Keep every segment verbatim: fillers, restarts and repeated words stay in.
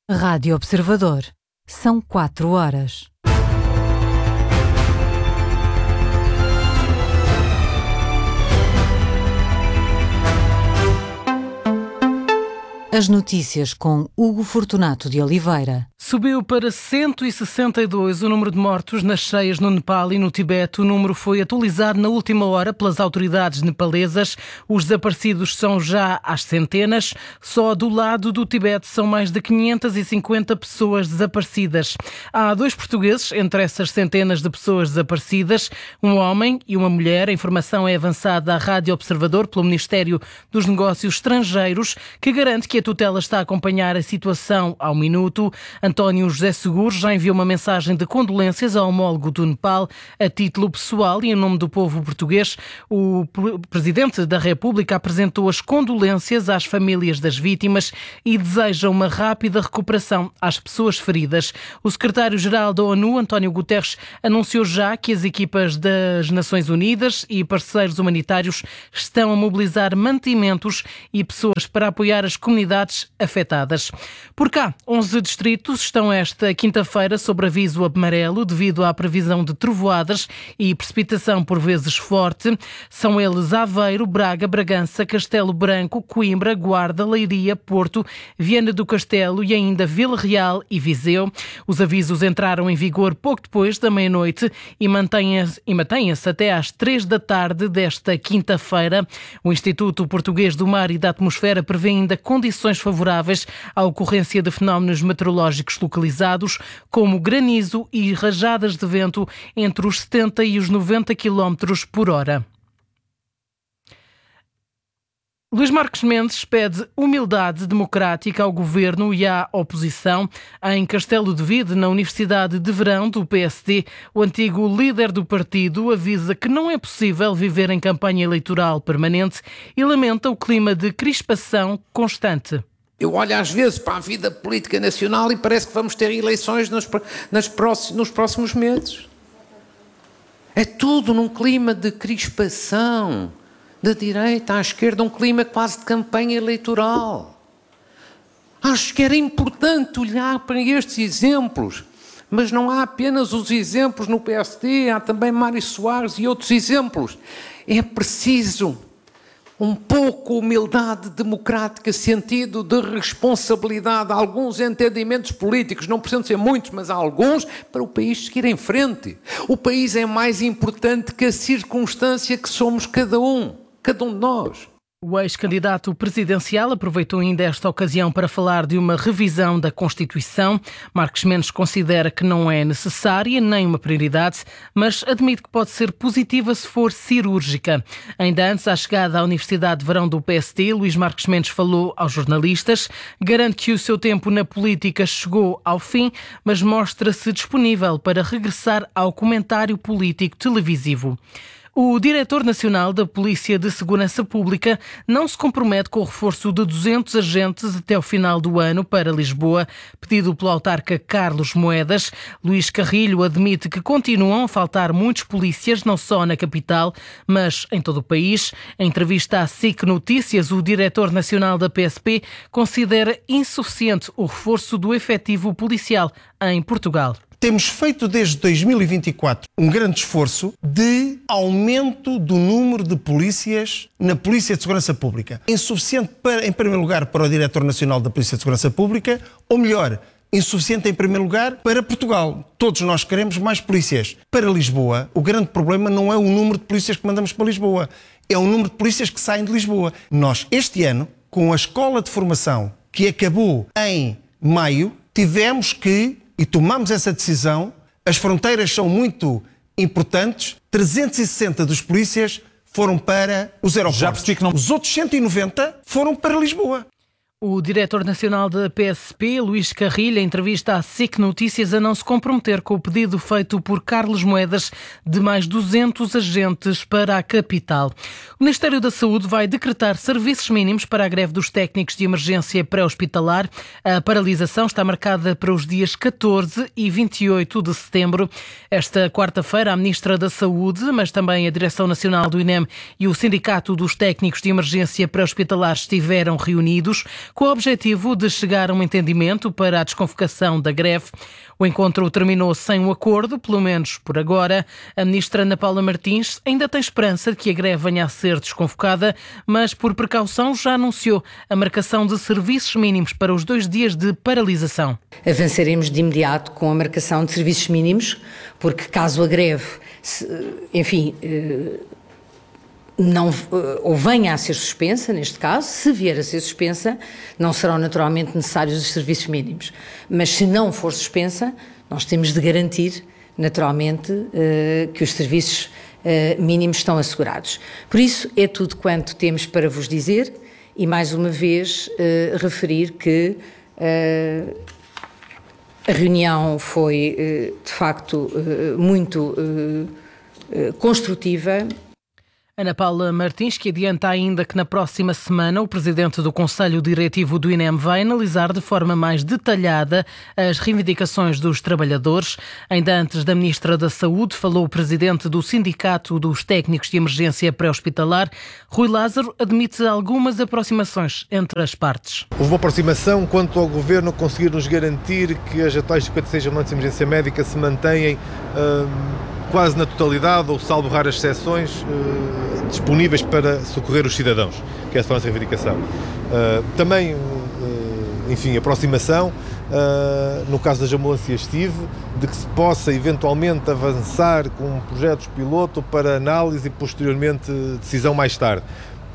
Rádio Observador. São quatro horas. As notícias com Hugo Fortunato de Oliveira. Subiu para cento e sessenta e dois o número de mortos nas cheias no Nepal e no Tibete. O número foi atualizado na última hora pelas autoridades nepalesas. Os desaparecidos são já às centenas. Só do lado do Tibete são mais de quinhentas e cinquenta pessoas desaparecidas. Há dois portugueses entre essas centenas de pessoas desaparecidas, um homem e uma mulher. A informação é avançada à Rádio Observador pelo Ministério dos Negócios Estrangeiros, que garante que a tutela está a acompanhar a situação ao minuto. António José Seguros já enviou uma mensagem de condolências ao homólogo do Nepal a título pessoal e em nome do povo português. O Presidente da República apresentou as condolências às famílias das vítimas e deseja uma rápida recuperação às pessoas feridas. O Secretário-Geral da ONU, António Guterres, anunciou já que as equipas das Nações Unidas e parceiros humanitários estão a mobilizar mantimentos e pessoas para apoiar as comunidades afetadas. Por cá, onze distritos estão esta quinta-feira sob aviso amarelo devido à previsão de trovoadas e precipitação por vezes forte. São eles Aveiro, Braga, Bragança, Castelo Branco, Coimbra, Guarda, Leiria, Porto, Viana do Castelo e ainda Vila Real e Viseu. Os avisos entraram em vigor pouco depois da meia-noite e mantêm-se e mantêm-se até às três da tarde desta quinta-feira. O Instituto Português do Mar e da Atmosfera prevê ainda condições favoráveis à ocorrência de fenómenos meteorológicos localizados, como granizo e rajadas de vento entre os setenta e os noventa quilómetros por hora. Luís Marques Mendes pede humildade democrática ao governo e à oposição. Em Castelo de Vide, na Universidade de Verão do P S D, o antigo líder do partido avisa que não é possível viver em campanha eleitoral permanente e lamenta o clima de crispação constante. Eu olho às vezes para a vida política nacional e parece que vamos ter eleições nos, nas próximos, nos próximos meses. É tudo num clima de crispação, da direita à esquerda, um clima quase de campanha eleitoral. Acho que era importante olhar para estes exemplos, mas não há apenas os exemplos no P S D, há também Mário Soares e outros exemplos. É preciso um pouco humildade democrática, sentido de responsabilidade, alguns entendimentos políticos, não precisam ser muitos, mas há alguns, para o país seguir em frente. O país é mais importante que a circunstância que somos cada um, cada um de nós. O ex-candidato presidencial aproveitou ainda esta ocasião para falar de uma revisão da Constituição. Marques Mendes considera que não é necessária nem uma prioridade, mas admite que pode ser positiva se for cirúrgica. Ainda antes, à chegada à Universidade de Verão do P S D, Luís Marques Mendes falou aos jornalistas, garante que o seu tempo na política chegou ao fim, mas mostra-se disponível para regressar ao comentário político televisivo. O diretor nacional da Polícia de Segurança Pública não se compromete com o reforço de duzentos agentes até o final do ano para Lisboa, pedido pelo autarca Carlos Moedas. Luís Carrilho admite que continuam a faltar muitos polícias, não só na capital, mas em todo o país. Em entrevista à S I C Notícias, o diretor nacional da P S P considera insuficiente o reforço do efetivo policial em Portugal. Temos feito desde dois mil e vinte e quatro um grande esforço de aumento do número de polícias na Polícia de Segurança Pública. Insuficiente, para, em primeiro lugar, para o Diretor Nacional da Polícia de Segurança Pública, ou melhor, insuficiente em primeiro lugar para Portugal. Todos nós queremos mais polícias. Para Lisboa, o grande problema não é o número de polícias que mandamos para Lisboa, é o número de polícias que saem de Lisboa. Nós, este ano, com a escola de formação que acabou em maio, tivemos que e tomamos essa decisão, as fronteiras são muito importantes, trezentos e sessenta dos polícias foram para os aeroportos. Já percebi que não... Os outros cento e noventa foram para Lisboa. O diretor nacional da P S P, Luís Carrilho, em entrevista à S I C Notícias, a não se comprometer com o pedido feito por Carlos Moedas de mais duzentos agentes para a capital. O Ministério da Saúde vai decretar serviços mínimos para a greve dos técnicos de emergência pré-hospitalar. A paralisação está marcada para os dias catorze e vinte e oito de setembro. Esta quarta-feira, a Ministra da Saúde, mas também a Direção Nacional do I N E M e o Sindicato dos Técnicos de Emergência Pré-Hospitalar estiveram reunidos. com o objetivo de chegar a um entendimento para a desconvocação da greve. O encontro terminou sem um acordo, pelo menos por agora. A ministra Ana Paula Martins ainda tem esperança de que a greve venha a ser desconvocada, mas por precaução já anunciou a marcação de serviços mínimos para os dois dias de paralisação. Avançaremos de imediato com a marcação de serviços mínimos, porque caso a greve, enfim, não, ou venha a ser suspensa, neste caso, se vier a ser suspensa, não serão naturalmente necessários os serviços mínimos. Mas se não for suspensa, nós temos de garantir, naturalmente, que os serviços mínimos estão assegurados. Por isso, é tudo quanto temos para vos dizer e, mais uma vez, referir que a reunião foi, de facto, muito construtiva. Ana Paula Martins, que adianta ainda que na próxima semana o presidente do Conselho Diretivo do I N E M vai analisar de forma mais detalhada as reivindicações dos trabalhadores. Ainda antes da Ministra da Saúde, falou o presidente do Sindicato dos Técnicos de Emergência Pré-Hospitalar. Rui Lázaro admite algumas aproximações entre as partes. Houve uma aproximação quanto ao Governo conseguir nos garantir que as atuais cinquenta e seis ambulantes de emergência médica se mantêm hum, quase na totalidade, ou salvo raras exceções, uh, disponíveis para socorrer os cidadãos, que essa foi a nossa reivindicação. Uh, também, uh, enfim, aproximação, uh, no caso das ambulâncias T I V, de que se possa eventualmente avançar com projetos piloto para análise e posteriormente decisão mais tarde.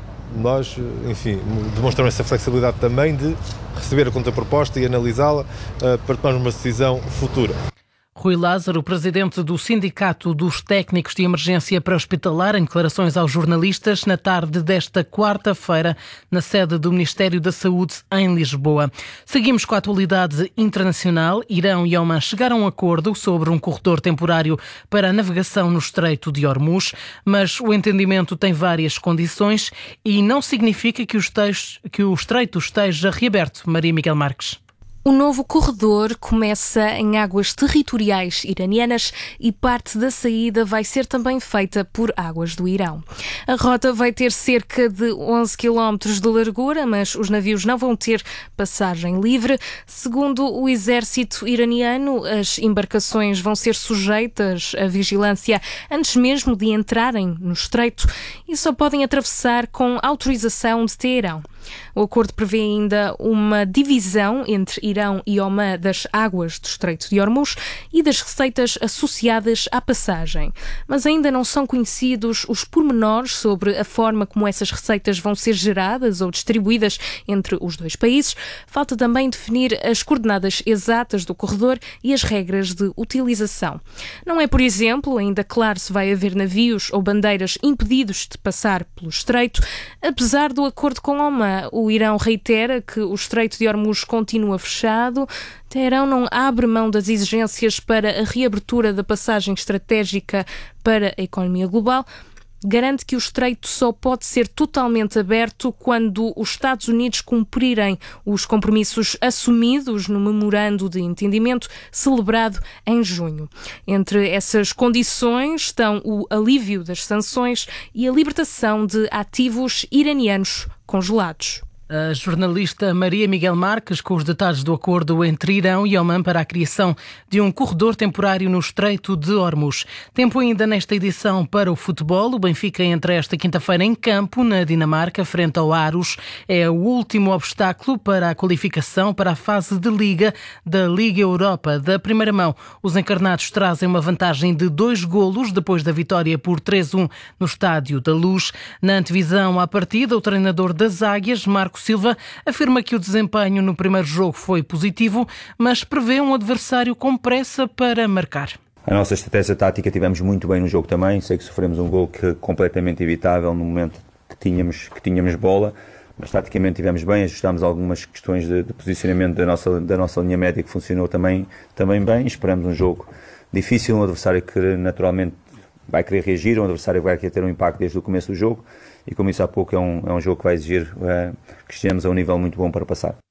Nós, enfim, demonstramos essa flexibilidade também de receber a contraproposta e analisá-la uh, para tomarmos uma decisão futura. Rui Lázaro, presidente do Sindicato dos Técnicos de Emergência Pré-Hospitalar, em declarações aos jornalistas na tarde desta quarta-feira, na sede do Ministério da Saúde, em Lisboa. Seguimos com a atualidade internacional. Irão e Omã chegaram a um acordo sobre um corredor temporário para a navegação no Estreito de Hormuz, mas o entendimento tem várias condições e não significa que o, estejo, que o Estreito esteja reaberto. Maria Miguel Marques. O novo corredor começa em águas territoriais iranianas e parte da saída vai ser também feita por águas do Irão. A rota vai ter cerca de onze quilómetros de largura, mas os navios não vão ter passagem livre. Segundo o exército iraniano, as embarcações vão ser sujeitas à vigilância antes mesmo de entrarem no estreito e só podem atravessar com autorização de Teherão. O acordo prevê ainda uma divisão entre Irão e Omã das águas do Estreito de Hormuz e das receitas associadas à passagem. Mas ainda não são conhecidos os pormenores sobre a forma como essas receitas vão ser geradas ou distribuídas entre os dois países. Falta também definir as coordenadas exatas do corredor e as regras de utilização. Não é, por exemplo, ainda claro se vai haver navios ou bandeiras impedidos de passar pelo estreito. Apesar do acordo com Omã, o Irão reitera que o Estreito de Hormuz continua fechado. Teherão não abre mão das exigências para a reabertura da passagem estratégica para a economia global. Garante que o estreito só pode ser totalmente aberto quando os Estados Unidos cumprirem os compromissos assumidos no memorando de entendimento celebrado em junho. Entre essas condições estão o alívio das sanções e a libertação de ativos iranianos congelados. A jornalista Maria Miguel Marques com os detalhes do acordo entre Irão e Omã para a criação de um corredor temporário no Estreito de Hormuz. Tempo ainda nesta edição para o futebol. O Benfica entra esta quinta-feira em campo na Dinamarca, frente ao Aarhus. É o último obstáculo para a qualificação para a fase de Liga da Liga Europa. Da primeira mão, os encarnados trazem uma vantagem de dois golos depois da vitória por três a um no Estádio da Luz. Na antevisão à partida, o treinador das Águias, Marco Silva, afirma que o desempenho no primeiro jogo foi positivo, mas prevê um adversário com pressa para marcar. A nossa estratégia tática tivemos muito bem no jogo também. Sei que sofremos um gol que completamente evitável no momento que tínhamos, que tínhamos bola, mas taticamente tivemos bem, ajustámos algumas questões de, de posicionamento da nossa, da nossa linha média que funcionou também, também bem. Esperamos um jogo difícil, um adversário que naturalmente vai querer reagir, um adversário que vai querer ter um impacto desde o começo do jogo. E como isso há pouco é um, é um jogo que vai exigir uh, que estejamos a um nível muito bom para passar.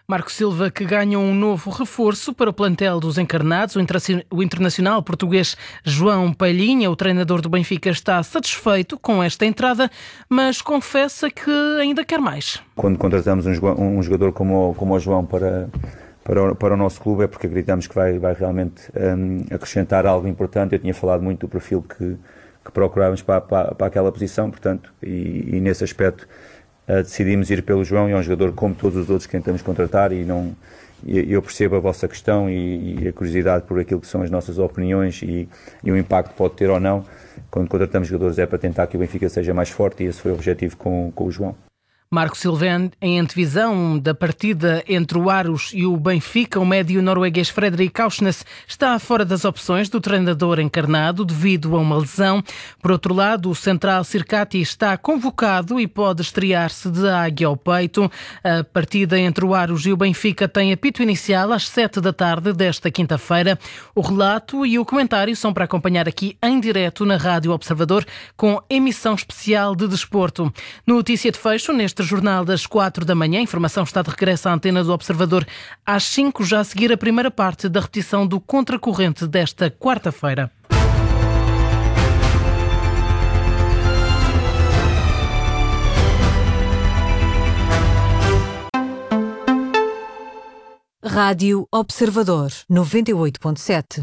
Marco Silva, que ganha um novo reforço para o plantel dos encarnados. O internacional português João Palhinha, o treinador do Benfica, está satisfeito com esta entrada, mas confessa que ainda quer mais. Quando contratamos um jogador como o, como o João para, para, o, para o nosso clube é porque acreditamos que vai, vai realmente um, acrescentar algo importante. Eu tinha falado muito do perfil que, que procurávamos para, para, para aquela posição, portanto, e, e nesse aspecto Uh, decidimos ir pelo João, e é um jogador como todos os outros que tentamos contratar, e não, e, eu percebo a vossa questão e, e a curiosidade por aquilo que são as nossas opiniões e, e o impacto que pode ter ou não. Quando contratamos jogadores é para tentar que o Benfica seja mais forte, e esse foi o objetivo com, com o João. Marco Silva, em antevisão da partida entre o Aros e o Benfica, o médio norueguês Fredrik Aursnes está fora das opções do treinador encarnado devido a uma lesão. Por outro lado, o central Sirkati está convocado e pode estrear-se de águia ao peito. A partida entre o Aros e o Benfica tem apito inicial às sete da tarde desta quinta-feira. O relato e o comentário são para acompanhar aqui em direto na Rádio Observador, com emissão especial de desporto. Notícia de fecho neste Jornal das quatro da manhã. A informação está de regresso à antena do Observador às cinco, já a seguir a primeira parte da repetição do Contracorrente desta quarta-feira. Rádio Observador noventa e oito ponto sete.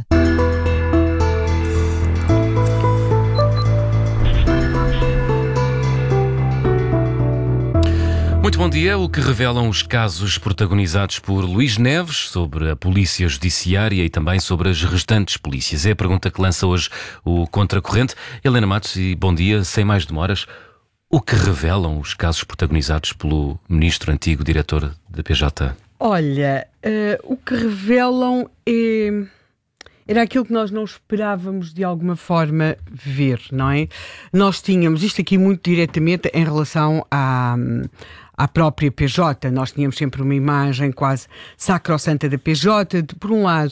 Muito bom dia. O que revelam os casos protagonizados por Luís Neves sobre a Polícia Judiciária e também sobre as restantes polícias? É a pergunta que lança hoje o Contracorrente. Helena Matos, e bom dia. Sem mais demoras, o que revelam os casos protagonizados pelo ministro antigo diretor da P J? Olha, uh, o que revelam é... era aquilo que nós não esperávamos de alguma forma ver, não é? Nós tínhamos isto aqui muito diretamente em relação à, à própria P J. Nós tínhamos sempre uma imagem quase sacrossanta da P J, de, por um lado,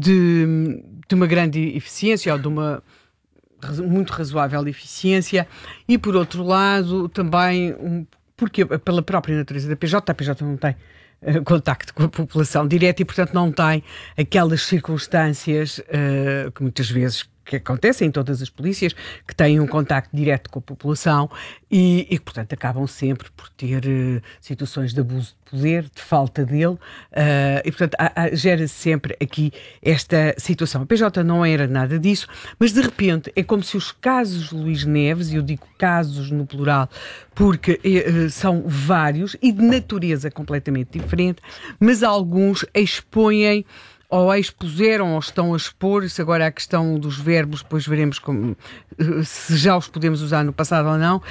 de, de uma grande eficiência, ou de uma muito razoável eficiência, e por outro lado também, um, porque pela própria natureza da P J, a P J não tem contacto com a população direto e, portanto, não tem aquelas circunstâncias uh, que muitas vezes que acontecem em todas as polícias, que têm um contacto direto com a população e, e portanto, acabam sempre por ter uh, situações de abuso de poder, de falta dele, uh, e, portanto, gera-se sempre aqui esta situação. A P J não era nada disso, mas, de repente, é como se os casos Luís Neves, e eu digo casos no plural, porque uh, são vários e de natureza completamente diferente, mas alguns expõem ou expuseram ou estão a expor, isso agora é a questão dos verbos, depois veremos como, se já os podemos usar no passado ou não,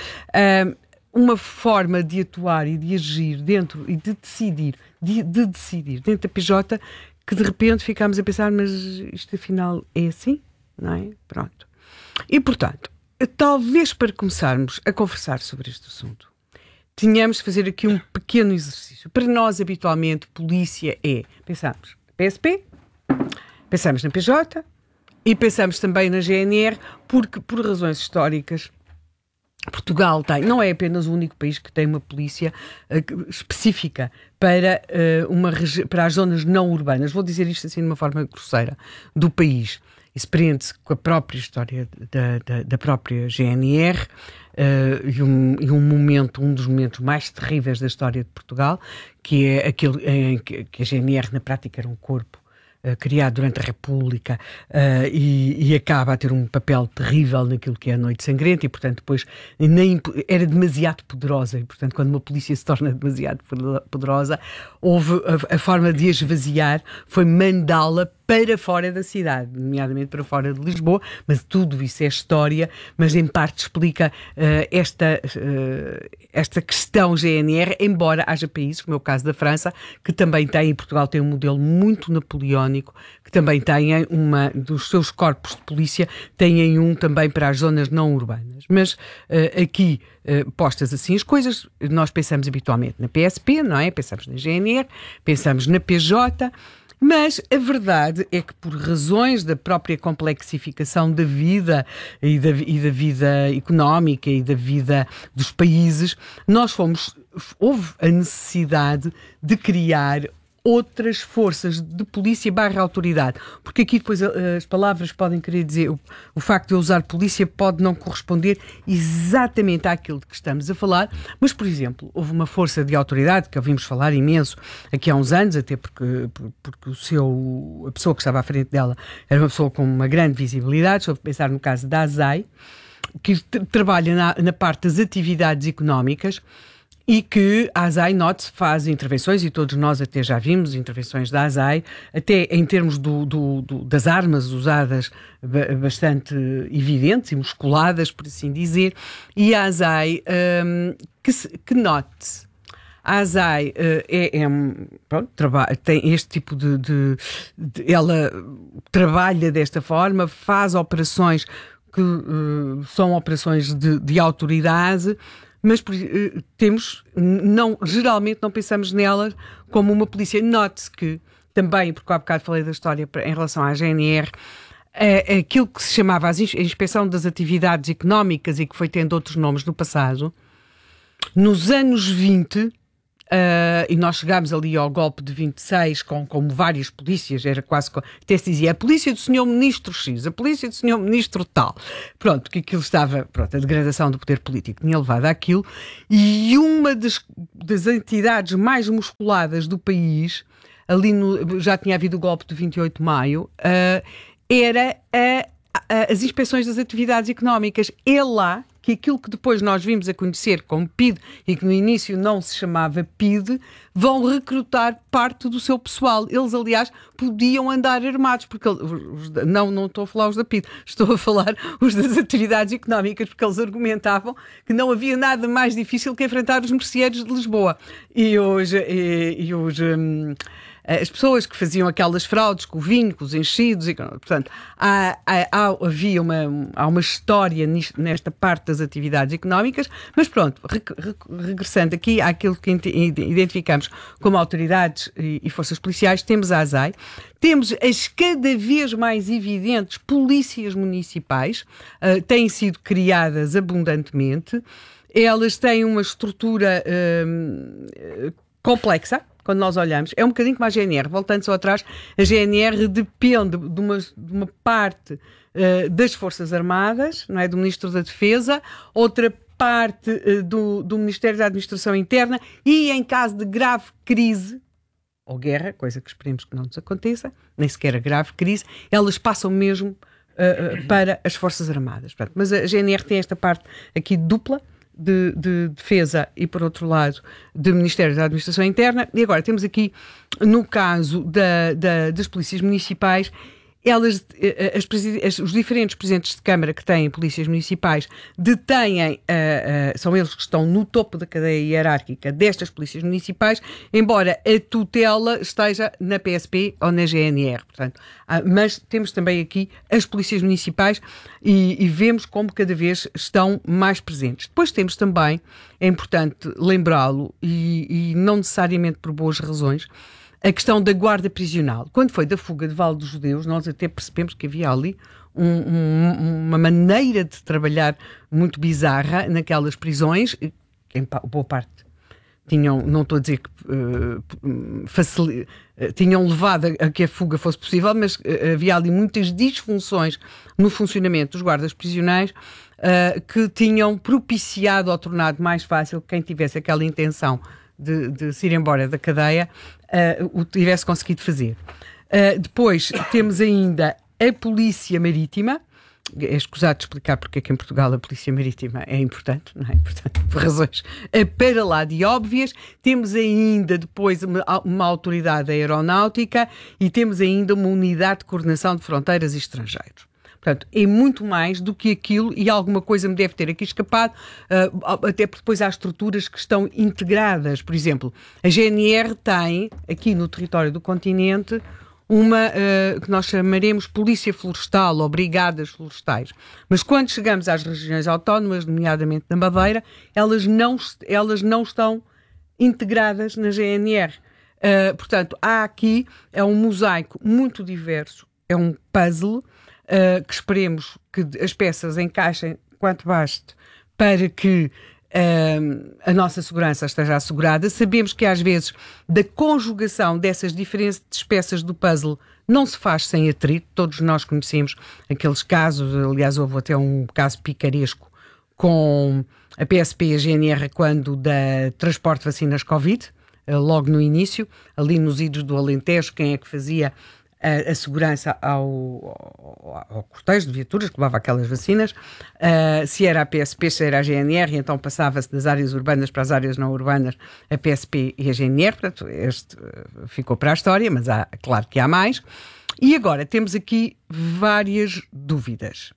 uma forma de atuar e de agir dentro e de decidir, de, de decidir dentro da P J, que de repente ficámos a pensar, mas isto afinal é assim, não é? Pronto. E portanto, talvez para começarmos a conversar sobre este assunto, tínhamos de fazer aqui um pequeno exercício. Para nós, habitualmente, polícia é, pensamos, P S P, pensamos na P J e pensamos também na G N R, porque por razões históricas Portugal tem, não é apenas o único país que tem uma polícia uh, específica para, uh, uma regi- para as zonas não urbanas. Vou dizer isto assim de uma forma grosseira, do país. Isso prende-se com a própria história da, da, da própria G N R uh, e, um, e um momento, um dos momentos mais terríveis da história de Portugal, que é aquele em que, que a G N R na prática era um corpo uh, criado durante a República uh, e, e acaba a ter um papel terrível naquilo que é a Noite Sangrenta e, portanto, depois nem, era demasiado poderosa e, portanto, quando uma polícia se torna demasiado poderosa, houve a, a forma de a esvaziar foi mandá-la para fora da cidade, nomeadamente para fora de Lisboa, mas tudo isso é história, mas em parte explica uh, esta, uh, esta questão G N R, embora haja países, como é o caso da França, que também tem, e Portugal tem um modelo muito napoleónico, que também têm uma, dos seus corpos de polícia, têm um também para as zonas não urbanas. Mas uh, aqui, uh, postas assim as coisas, nós pensamos habitualmente na P S P, não é? Pensamos na G N R, pensamos na P J, mas a verdade é que por razões da própria complexificação da vida e da, e da vida económica e da vida dos países, nós fomos, houve a necessidade de criar outras forças de polícia barra autoridade, porque aqui depois as palavras podem querer dizer, o, o facto de eu usar polícia pode não corresponder exatamente àquilo de que estamos a falar, mas, por exemplo, houve uma força de autoridade que ouvimos falar imenso aqui há uns anos, até porque, porque o seu, a pessoa que estava à frente dela era uma pessoa com uma grande visibilidade, estou a pensar no caso da ASAI, que t- trabalha na, na parte das atividades económicas, e que a ASAI, note, faz intervenções, e todos nós até já vimos intervenções da ASAI, até em termos do, do, do, das armas usadas bastante evidentes e musculadas, por assim dizer, e a ASAI, um, que, que note, a ASAI uh, é, é pronto, traba- tem este tipo de, de, de... Ela trabalha desta forma, faz operações que uh, são operações de, de autoridade, mas uh, temos, não, geralmente não pensamos nelas como uma polícia. Note-se que também, porque há bocado falei da história em relação à G N R, é, aquilo que se chamava a Inspeção das Atividades Económicas e que foi tendo outros nomes no passado, nos anos vinte, Uh, e nós chegámos ali ao golpe de vinte e seis com, com várias polícias, era quase, até se dizia a polícia do senhor Ministro X, a polícia do senhor Ministro tal, pronto, que aquilo estava, pronto, a degradação do poder político tinha levado àquilo, e uma das, das entidades mais musculadas do país, ali no, já tinha havido o golpe de vinte e oito de maio, uh, era a, a, as inspeções das atividades económicas. É lá que aquilo que depois nós vimos a conhecer como P I D e que no início não se chamava P I D, vão recrutar parte do seu pessoal. Eles, aliás, podiam andar armados, porque os, não, não estou a falar os da P I D, estou a falar os das atividades económicas, porque eles argumentavam que não havia nada mais difícil que enfrentar os merceeiros de Lisboa. E hoje, e, e hoje hum, as pessoas que faziam aquelas fraudes com o vinho, com os enchidos, e, portanto, há, há, há, havia uma, há uma história nesta parte das atividades económicas, mas pronto, regressando aqui àquilo que identificamos como autoridades e, e forças policiais, temos a ASAI, temos as cada vez mais evidentes polícias municipais, uh, têm sido criadas abundantemente, elas têm uma estrutura uh, complexa. Quando nós olhamos, é um bocadinho como a G N R. Voltando só atrás, a G N R depende de uma, de uma parte uh, das Forças Armadas, não é? Do Ministro da Defesa, outra parte uh, do, do Ministério da Administração Interna, e em caso de grave crise ou guerra, coisa que esperemos que não nos aconteça, nem sequer a grave crise, elas passam mesmo uh, uh, para as Forças Armadas. Portanto, mas a G N R tem esta parte aqui dupla, De, de defesa e, por outro lado, do Ministério da Administração Interna. E agora temos aqui, no caso da, da, das polícias municipais, elas, as, as, os diferentes presidentes de Câmara que têm polícias municipais detêm, uh, uh, são eles que estão no topo da cadeia hierárquica destas polícias municipais, embora a tutela esteja na P S P ou na G N R. Portanto, uh, mas temos também aqui as polícias municipais e, e vemos como cada vez estão mais presentes. Depois temos também, é importante lembrá-lo, e, e não necessariamente por boas razões, a questão da guarda prisional. Quando foi da fuga de Vale dos Judeus, nós até percebemos que havia ali um, um, uma maneira de trabalhar muito bizarra naquelas prisões, que em boa parte tinham, não estou a dizer que uh, facil... tinham levado a que a fuga fosse possível, mas uh, havia ali muitas disfunções no funcionamento dos guardas prisionais uh, que tinham propiciado ou tornado mais fácil quem tivesse aquela intenção De, de se ir embora da cadeia, uh, o tivesse conseguido fazer. Uh, depois temos ainda a Polícia Marítima. É escusado de explicar porque é que em Portugal a Polícia Marítima é importante, não é? Portanto, por razões para lá de óbvias. Temos ainda depois uma, uma autoridade aeronáutica e temos ainda uma unidade de coordenação de fronteiras e estrangeiros. Portanto, é muito mais do que aquilo, e alguma coisa me deve ter aqui escapado, uh, até porque depois há estruturas que estão integradas. Por exemplo, a G N R tem, aqui no território do continente, uma uh, que nós chamaremos Polícia Florestal ou Brigadas Florestais. Mas quando chegamos às regiões autónomas, nomeadamente na Madeira, elas não, elas não estão integradas na G N R. Uh, portanto, há aqui, é um mosaico muito diverso, é um puzzle, Uh, que esperemos que as peças encaixem quanto baste para que uh, a nossa segurança esteja assegurada. Sabemos que às vezes da conjugação dessas diferentes peças do puzzle não se faz sem atrito. Todos nós conhecemos aqueles casos, aliás houve até um caso picaresco com a P S P e a G N R quando da transporte de vacinas Covid, logo no início, ali nos idos do Alentejo, quem é que fazia a, a segurança ao, ao, ao cortejo de viaturas que levava aquelas vacinas, uh, se era a P S P, se era a G N R, então passava-se das áreas urbanas para as áreas não urbanas a P S P e a G N R, portanto este uh, ficou para a história, mas há, claro que há mais. E agora temos aqui várias dúvidas.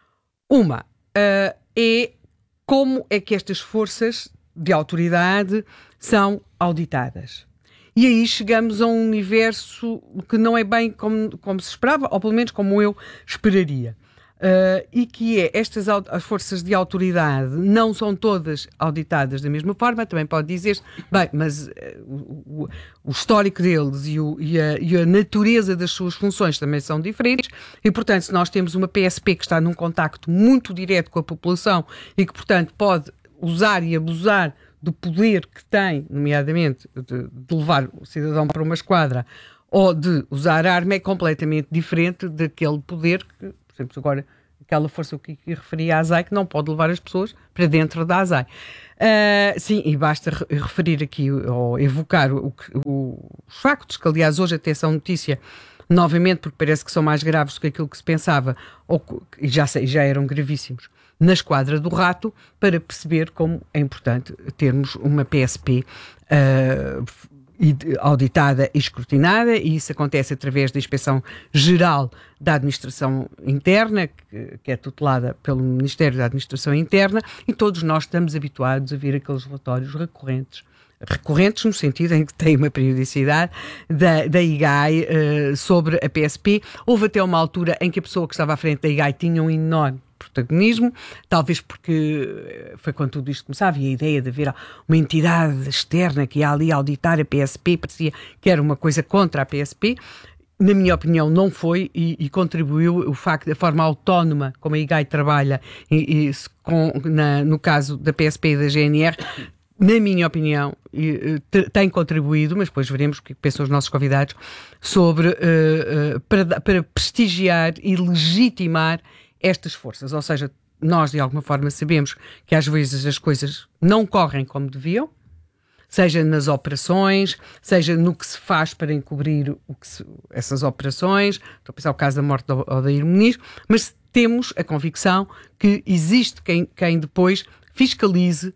Uma uh, é como é que estas forças de autoridade são auditadas. E aí chegamos a um universo que não é bem como, como se esperava, ou pelo menos como eu esperaria. Uh, e que é, estas as forças de autoridade não são todas auditadas da mesma forma. Também pode dizer-se, bem, mas uh, o, o histórico deles e, o, e, a, e a natureza das suas funções também são diferentes, e portanto se nós temos uma P S P que está num contacto muito direto com a população e que portanto pode usar e abusar do poder que tem, nomeadamente de, de levar o cidadão para uma esquadra ou de usar arma, é completamente diferente daquele poder que, por exemplo, agora aquela força que eu referia à A S A I, que não pode levar as pessoas para dentro da A S A I. Uh, sim, e basta re- referir aqui ou evocar o, o, os factos, que aliás hoje até são notícia novamente, porque parece que são mais graves do que aquilo que se pensava, ou, e já, sei, já eram gravíssimos, na Esquadra do Rato, para perceber como é importante termos uma P S P uh, auditada e escrutinada, e isso acontece através da Inspeção Geral da Administração Interna, que, que é tutelada pelo Ministério da Administração Interna, e todos nós estamos habituados a ver aqueles relatórios recorrentes, recorrentes no sentido em que tem uma periodicidade da, da I G A I uh, sobre a P S P. Houve até uma altura em que a pessoa que estava à frente da I G A I tinha um enorme protagonismo, talvez porque foi quando tudo isto começava e a ideia de haver uma entidade externa que ia ali auditar a P S P parecia que era uma coisa contra a P S P. Na minha opinião não foi, e, e contribuiu o facto da forma autónoma como a I G A I trabalha e, e com, na, no caso da P S P e da G N R, na minha opinião, tem contribuído, mas depois veremos o que pensam os nossos convidados sobre, uh, uh, para, para prestigiar e legitimar estas forças. Ou seja, nós de alguma forma sabemos que às vezes as coisas não correm como deviam, seja nas operações, seja no que se faz para encobrir o que se, essas operações. Estou a pensar no caso da morte do Odair Muniz, mas temos a convicção que existe quem, quem depois fiscalize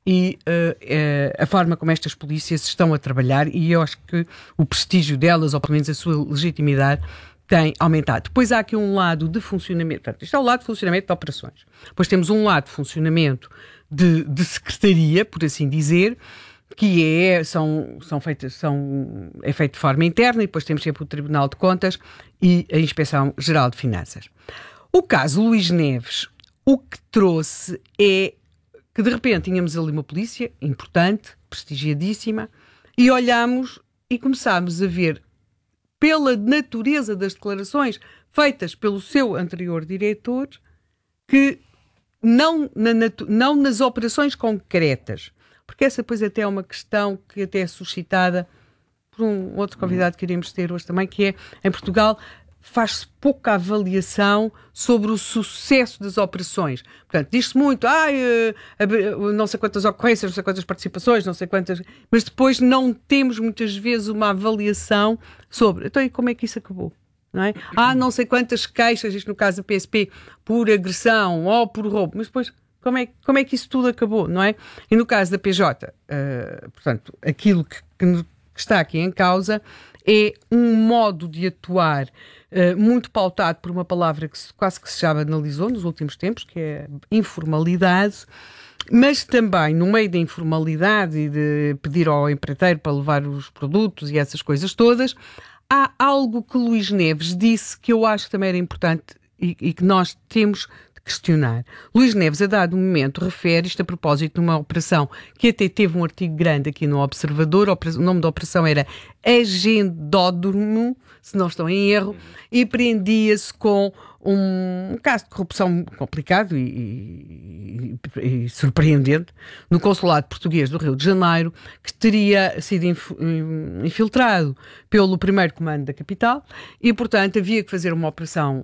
e uh, uh, a forma como estas polícias estão a trabalhar, e eu acho que o prestígio delas, ou pelo menos a sua legitimidade, tem aumentado. Depois há aqui um lado de funcionamento, portanto, isto é o lado de funcionamento de operações. Depois temos um lado de funcionamento de, de secretaria, por assim dizer, que é, são, são feitas, são, é feito de forma interna, e depois temos sempre o Tribunal de Contas e a Inspeção Geral de Finanças. O caso Luís Neves, o que trouxe é que de repente tínhamos ali uma polícia importante, prestigiadíssima, e olhámos e começámos a ver, pela natureza das declarações feitas pelo seu anterior diretor, que não, na natu- não nas operações concretas, porque essa depois até é uma questão que até é suscitada por um outro convidado que iremos ter hoje também, que é, em Portugal, faz-se pouca avaliação sobre o sucesso das operações. Portanto, diz-se muito, ah, não sei quantas ocorrências, não sei quantas participações, não sei quantas... Mas depois não temos muitas vezes uma avaliação sobre, então, e como é que isso acabou? Não é? Ah, não sei quantas queixas, isto no caso da P S P, por agressão ou por roubo, mas depois... Como é, como é que isso tudo acabou, não é? E no caso da P J, uh, portanto, aquilo que, que está aqui em causa é um modo de atuar uh, muito pautado por uma palavra que se, quase que se já analisou nos últimos tempos, que é informalidade, mas também no meio da informalidade e de pedir ao empreiteiro para levar os produtos e essas coisas todas, há algo que Luís Neves disse que eu acho que também era importante e, e que nós temos questionar. Luís Neves, a dado momento, refere isto a propósito de uma operação que até teve um artigo grande aqui no Observador. O nome da operação era Agendódromo, se não estou em erro, e prendia-se com um, um caso de corrupção complicado e, e, e surpreendente no consulado português do Rio de Janeiro, que teria sido inf, infiltrado pelo primeiro comando da capital e, portanto, havia que fazer uma operação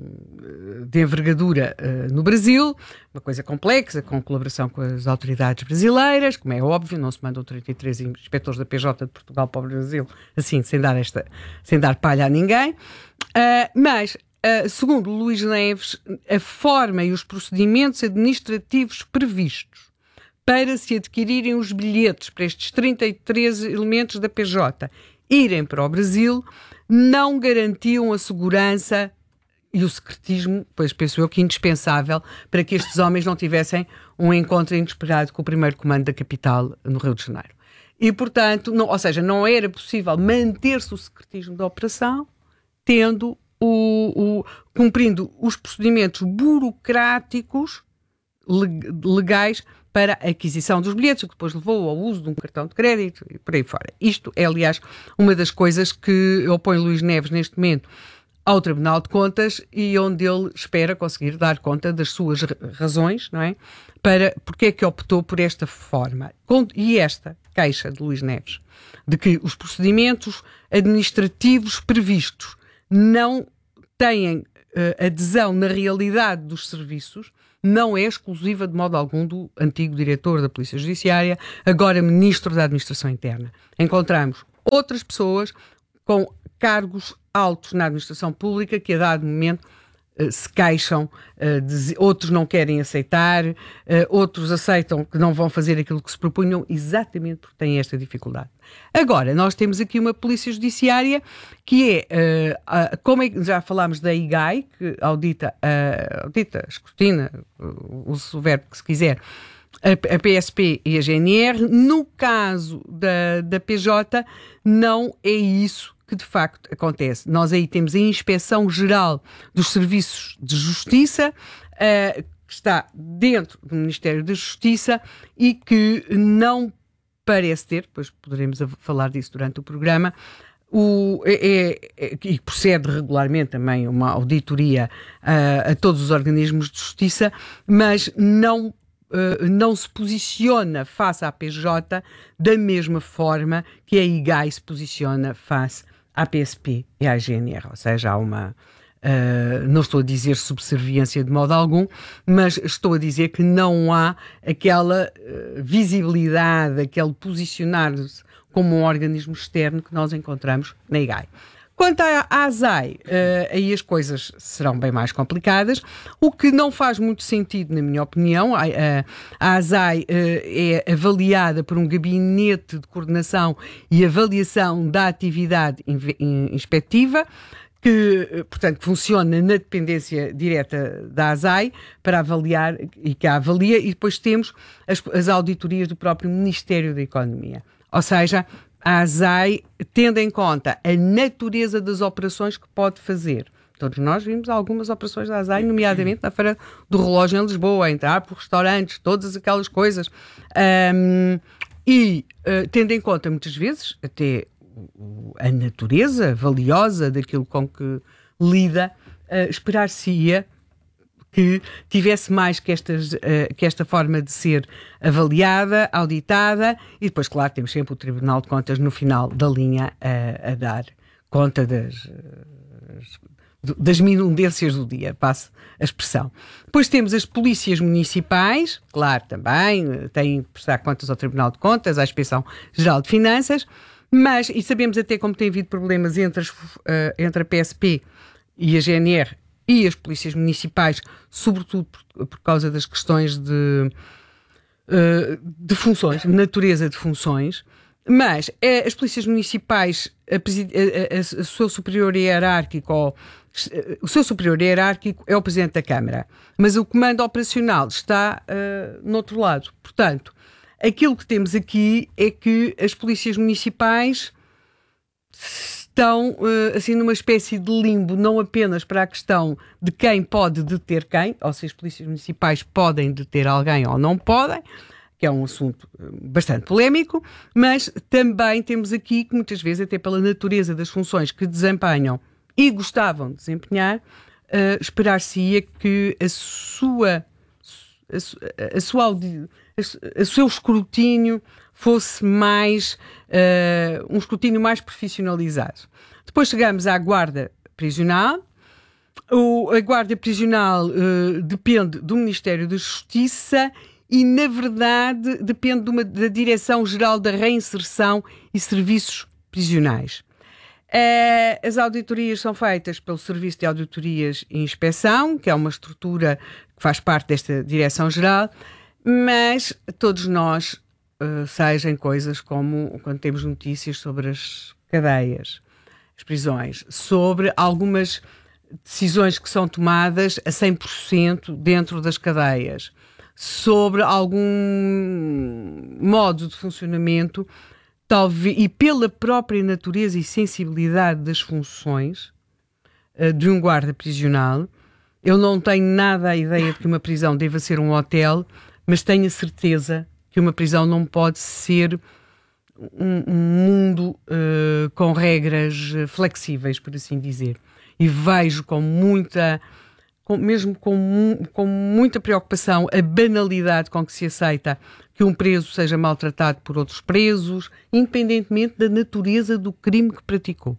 de envergadura uh, no Brasil, uma coisa complexa, com colaboração com as autoridades brasileiras, como é óbvio, não se mandam trinta e três inspectores da P J de Portugal para o Brasil, assim, sem dar, esta, sem dar palha a ninguém. Uh, mas, uh, segundo Luís Neves, a forma e os procedimentos administrativos previstos para se adquirirem os bilhetes para estes trinta e três elementos da P J irem para o Brasil não garantiam a segurança e o secretismo, pois penso eu que indispensável para que estes homens não tivessem um encontro inesperado com o primeiro comando da capital no Rio de Janeiro. E, portanto, não, ou seja, não era possível manter-se o secretismo da operação tendo o, o, cumprindo os procedimentos burocráticos legais para a aquisição dos bilhetes, o que depois levou ao uso de um cartão de crédito e por aí fora. Isto é, aliás, uma das coisas que opõe Luís Neves neste momento ao Tribunal de Contas e onde ele espera conseguir dar conta das suas razões, não é? Para porque é que optou por esta forma. E esta queixa de Luís Neves, de que os procedimentos administrativos previstos não têm uh, adesão na realidade dos serviços, não é exclusiva de modo algum do antigo diretor da Polícia Judiciária, agora Ministro da Administração Interna. Encontramos outras pessoas com cargos altos na administração pública que a dado momento uh, se queixam, uh, de, outros não querem aceitar, uh, outros aceitam que não vão fazer aquilo que se propunham exatamente porque têm esta dificuldade. Agora, nós temos aqui uma Polícia Judiciária que é, uh, uh, como é, já falámos da I G A I, que audita, uh, audita escrutina, uh, use o verbo que se quiser, a, a P S P e a G N R. No caso da, da P J, não é isso que de facto acontece. Nós aí temos a Inspeção Geral dos Serviços de Justiça, uh, que está dentro do Ministério da Justiça e que não parece ter, depois poderemos falar disso durante o programa, o, é, é, e procede regularmente também uma auditoria uh, a todos os organismos de justiça, mas não Uh, não se posiciona face à P J da mesma forma que a I G A I se posiciona face à P S P e à G N R. Ou seja, há uma... Uh, não estou a dizer subserviência de modo algum, mas estou a dizer que não há aquela uh, visibilidade, aquele posicionar-se como um organismo externo que nós encontramos na I G A I. Quanto à A S A I, uh, aí as coisas serão bem mais complicadas, o que não faz muito sentido, na minha opinião. A, a, a A S A I uh, é avaliada por um gabinete de coordenação e avaliação da atividade inspectiva, que, portanto, funciona na dependência direta da A S A I para avaliar e que a avalia, e depois temos as, as auditorias do próprio Ministério da Economia. Ou seja, a A S A I tendo em conta a natureza das operações que pode fazer. Todos nós vimos algumas operações da A S A I, nomeadamente na Feira do Relógio em Lisboa, entrar por restaurantes, todas aquelas coisas. Um, e uh, tendo em conta, muitas vezes, até a natureza valiosa daquilo com que lida, uh, esperar-se-ia que tivesse mais que, estas, uh, que esta forma de ser avaliada, auditada, e depois, claro, temos sempre o Tribunal de Contas no final da linha uh, a dar conta das, uh, das minudências do dia, passo a expressão. Depois temos as polícias municipais, claro, também uh, têm que prestar contas ao Tribunal de Contas, à Inspeção Geral de Finanças, mas, e sabemos até como tem havido problemas entre, as, uh, entre a P S P e a G N R e as polícias municipais, sobretudo por, por causa das questões de, uh, de funções, natureza de funções, mas é, as polícias municipais, a, a, a, a seu superior hierárquico, ou, o seu superior hierárquico é o Presidente da Câmara, mas o comando operacional está uh, no outro lado. Portanto, aquilo que temos aqui é que as polícias municipais estão uh, assim numa espécie de limbo, não apenas para a questão de quem pode deter quem, ou se as polícias municipais podem deter alguém ou não podem, que é um assunto bastante polémico, mas também temos aqui que muitas vezes, até pela natureza das funções que desempenham e gostavam de desempenhar, uh, esperar-se-ia que a sua, a, a sua audi, a, a seu escrutínio fosse mais, uh, um escrutínio mais profissionalizado. Depois chegamos à guarda prisional. O, a guarda prisional uh, depende do Ministério da Justiça e, na verdade, depende de uma, da Direção-Geral da Reinserção e Serviços Prisionais. Uh, as auditorias são feitas pelo Serviço de Auditorias e Inspeção, que é uma estrutura que faz parte desta Direção-Geral, mas todos nós, uh, seja em coisas como quando temos notícias sobre as cadeias, as prisões, sobre algumas decisões que são tomadas a cem por cento dentro das cadeias, sobre algum modo de funcionamento, talvez, e pela própria natureza e sensibilidade das funções uh, de um guarda prisional. Eu não tenho nada a ideia de que uma prisão deva ser um hotel, mas tenho a certeza que uma prisão não pode ser um, um mundo uh, com regras flexíveis, por assim dizer. E vejo com muita, com, mesmo com, com muita preocupação a banalidade com que se aceita que um preso seja maltratado por outros presos, independentemente da natureza do crime que praticou.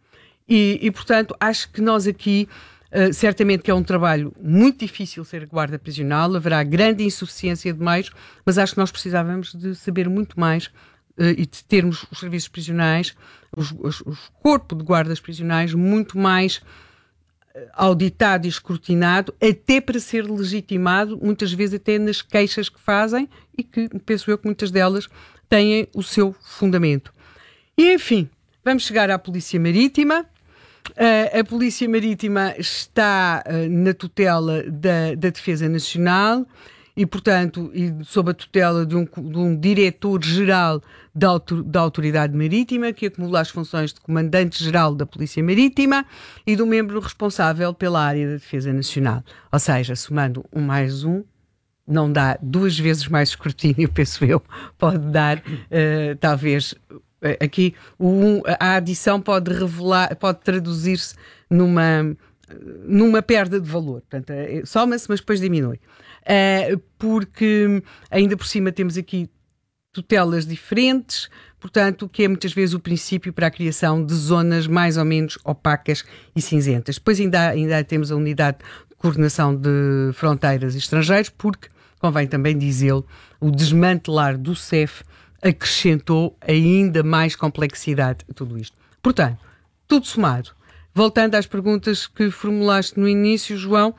E, e portanto, acho que nós aqui, uh, certamente que é um trabalho muito difícil ser guarda prisional, haverá grande insuficiência de meios, mas acho que nós precisávamos de saber muito mais uh, e de termos os serviços prisionais, os, os, os corpos de guardas prisionais muito mais auditado e escrutinado, até para ser legitimado, muitas vezes até nas queixas que fazem e que, penso eu, que muitas delas têm o seu fundamento. E, enfim, vamos chegar à Polícia Marítima. Uh, a Polícia Marítima está uh, na tutela da, da Defesa Nacional e, portanto, e sob a tutela de um, de um diretor-geral da, autor, da Autoridade Marítima, que acumula as funções de comandante-geral da Polícia Marítima e do membro responsável pela área da Defesa Nacional. Ou seja, somando um mais um, não dá duas vezes mais escrutínio, penso eu, pode dar, uh, talvez, aqui, o um, a adição pode revelar, pode traduzir-se numa, numa perda de valor. Portanto, soma-se, mas depois diminui. Uh, porque ainda por cima temos aqui tutelas diferentes, portanto, que é muitas vezes o princípio para a criação de zonas mais ou menos opacas e cinzentas. Depois ainda, ainda temos a unidade de coordenação de fronteiras e estrangeiros, porque, convém também dizê-lo, o desmantelar do C E F acrescentou ainda mais complexidade a tudo isto. Portanto, tudo somado. Voltando às perguntas que formulaste no início, João,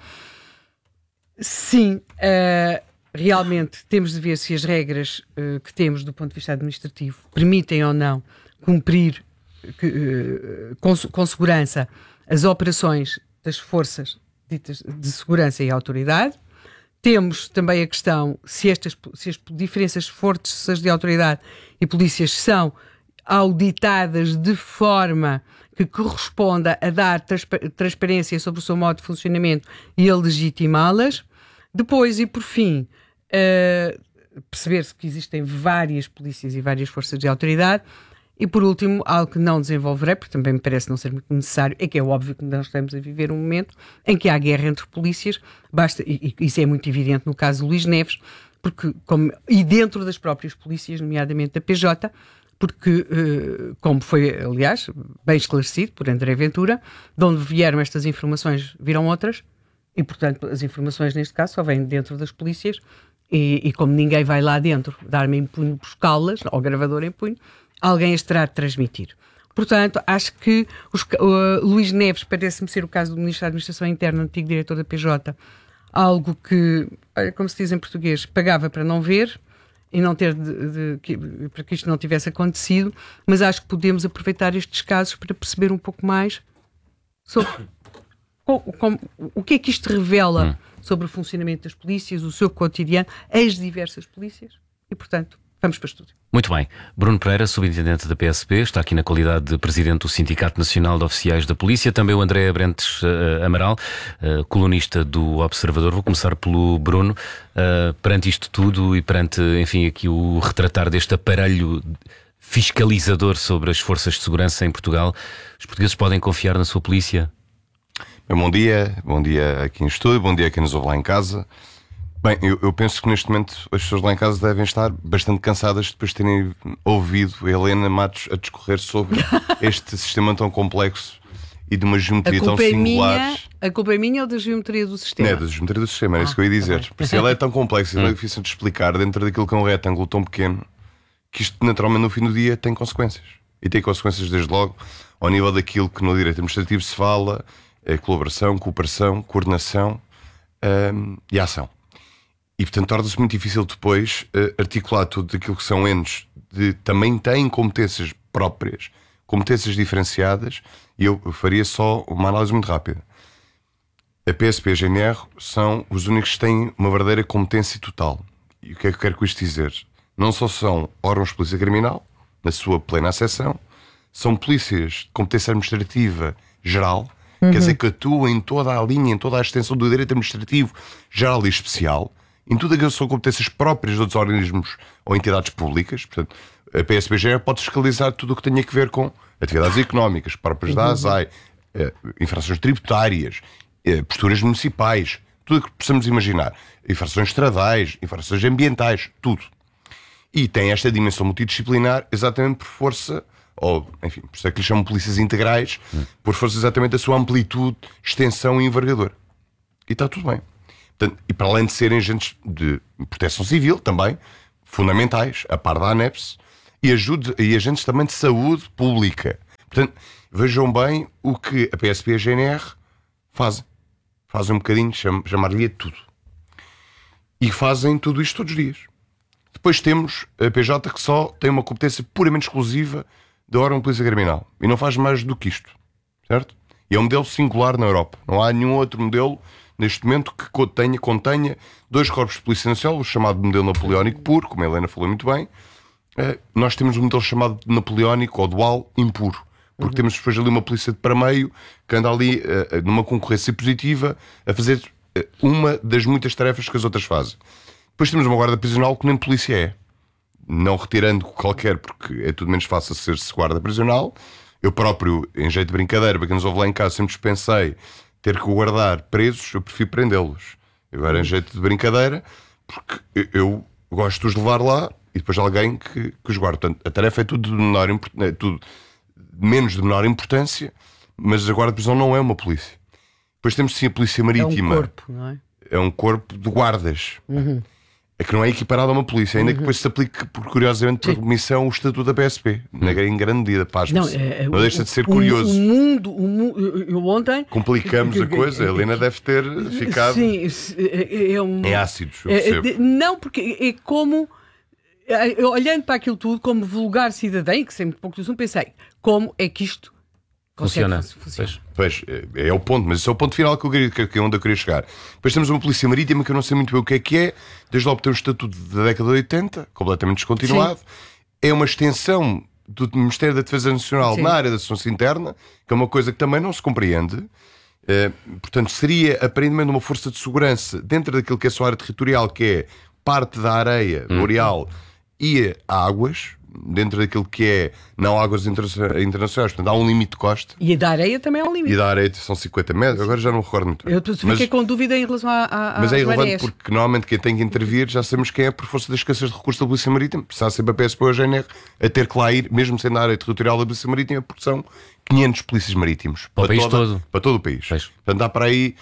sim, uh, realmente temos de ver se as regras uh, que temos do ponto de vista administrativo permitem ou não cumprir que, uh, com, com segurança as operações das forças ditas de segurança e autoridade. Temos também a questão se, estas, se as diferenças forças de autoridade e polícias são auditadas de forma que corresponda a dar transpa- transparência sobre o seu modo de funcionamento e a legitimá-las. Depois, e por fim, uh, perceber-se que existem várias polícias e várias forças de autoridade. E por último, algo que não desenvolverei, porque também me parece não ser muito necessário, é que é óbvio que nós estamos a viver um momento em que há guerra entre polícias, basta, e, e isso é muito evidente no caso de Luís Neves, porque, como, e dentro das próprias polícias, nomeadamente da P J, porque, uh, como foi, aliás, bem esclarecido por André Ventura, de onde vieram estas informações, viram outras, e, portanto, as informações, neste caso, só vêm dentro das polícias, e, e como ninguém vai lá dentro dar-me em punho buscá-las, ou gravador em punho, alguém as terá de transmitir. Portanto, acho que os, uh, Luís Neves parece-me ser o caso do Ministro da Administração Interna, antigo diretor da P J, algo que, como se diz em português, pagava para não ver e não ter de, de, que, para que isto não tivesse acontecido, mas acho que podemos aproveitar estes casos para perceber um pouco mais sobre com, com, o que é que isto revela hum. sobre o funcionamento das polícias, o seu cotidiano, as diversas polícias e, portanto, vamos para o estúdio. Muito bem. Bruno Pereira, subintendente da P S P, está aqui na qualidade de presidente do Sindicato Nacional de Oficiais da Polícia. Também o André Brentes uh, Amaral, uh, colunista do Observador. Vou começar pelo Bruno. Uh, perante isto tudo e perante, enfim, aqui o retratar deste aparelho fiscalizador sobre as forças de segurança em Portugal, os portugueses podem confiar na sua polícia? Bom dia, bom dia aqui em estúdio, bom dia a quem nos ouve lá em casa. Bem, eu, eu penso que neste momento as pessoas lá em casa devem estar bastante cansadas depois de terem ouvido a Helena Matos a discorrer sobre este sistema tão complexo e de uma geometria tão é singular. Minha, a culpa é minha ou da geometria do sistema? Não é da geometria do sistema, era ah, isso que eu ia dizer. Tá Porque se ela é tão complexa e tão difícil de explicar dentro daquilo que é um retângulo tão pequeno, que isto naturalmente no fim do dia tem consequências. E tem consequências desde logo ao nível daquilo que no direito administrativo se fala, é colaboração, cooperação, coordenação hum, e ação. E portanto torna-se muito difícil depois uh, articular tudo aquilo que são entes de também têm competências próprias, competências diferenciadas, e eu faria só uma análise muito rápida. A P S P e a G N R são os únicos que têm uma verdadeira competência total. E o que é que eu quero com isto dizer? Não só são órgãos de polícia criminal, na sua plena acessão, são polícias de competência administrativa geral, uhum. quer dizer que atuam em toda a linha, em toda a extensão do direito administrativo geral e especial, em tudo aquilo que são competências próprias de outros organismos ou entidades públicas. Portanto, a P S P G pode fiscalizar tudo o que tenha a ver com atividades económicas, próprias da A S A I, eh, infrações tributárias, eh, posturas municipais, tudo o que possamos imaginar, infrações estradais, infrações ambientais, tudo. E tem esta dimensão multidisciplinar exatamente por força, ou enfim, por isso é que lhe chamam polícias integrais, hum. por força exatamente da sua amplitude, extensão e envergadura. E está tudo bem. Portanto, e para além de serem agentes de proteção civil, também, fundamentais, a par da ANEPS, e, ajude, e agentes também de saúde pública. Portanto, vejam bem o que a P S P e a G N R fazem. Fazem um bocadinho, cham, chamar-lhe tudo. E fazem tudo isto todos os dias. Depois temos a P J que só tem uma competência puramente exclusiva da órgão de polícia criminal. E não faz mais do que isto. Certo? E é um modelo singular na Europa. Não há nenhum outro modelo neste momento que contenha, contenha dois corpos de polícia nacional, o chamado modelo napoleónico puro, como a Helena falou muito bem. Uh, nós temos um modelo chamado napoleónico ou dual impuro, porque uhum. temos depois ali uma polícia de para-meio que anda ali uh, numa concorrência positiva a fazer uh, uma das muitas tarefas que as outras fazem. Depois temos uma guarda prisional que nem polícia é, não retirando qualquer, porque é tudo menos fácil ser-se guarda prisional. Eu próprio, em jeito de brincadeira, para quem nos ouve lá em casa, sempre pensei ter que guardar presos, eu prefiro prendê-los. Agora, em jeito de brincadeira, porque eu, eu gosto de os levar lá e depois alguém que, que os guarda. Portanto, a tarefa é tudo, de menor, é tudo menos de menor importância, mas a guarda de prisão não é uma polícia. Depois temos sim a polícia marítima. É um corpo, não é? É um corpo de guardas. Uhum. É que não é equiparado a uma polícia, ainda uhum. que depois se aplique, por curiosamente, por comissão, o estatuto da P S P, uhum. em grande medida, pasme-se. Não, é, é, não deixa de ser o, curioso. O mundo, o mundo, eu ontem... Complicamos a coisa, a Helena deve ter ficado sim, é, é um, em ácidos, eu percebo. É, não, porque é como, olhando para aquilo tudo, como vulgar cidadã, e que sempre pouco assunto, pensei, como é que isto funciona? funciona. Pois, pois, é, é o ponto, mas esse é o ponto final que eu queria, que é onde eu queria chegar. Depois temos uma polícia marítima que eu não sei muito bem o que é que é, desde logo tem o estatuto da década de oitenta, completamente descontinuado. Sim. É uma extensão do Ministério da Defesa Nacional Sim. na área da segurança interna, que é uma coisa que também não se compreende. Uh, portanto, seria aparentemente uma força de segurança dentro daquilo que é a sua área territorial, que é parte da areia hum. boreal e águas, dentro daquilo que é não águas internacionais, portanto há um limite de costa. E da areia também há um limite. E da areia são cinquenta metros, agora já não me recordo muito bem. Eu fiquei mas, com dúvida em relação a, a Mas é irrelevante marés. Porque normalmente quem tem que intervir já sabemos quem é por força das escassez de recursos da Polícia Marítima. Precisa sempre a P S P ou a G N R a ter que lá ir, mesmo sendo na área territorial da Polícia Marítima, porque são quinhentos polícias marítimos. Para, para o país toda, todo. Para todo o país. Pois. Portanto há para aí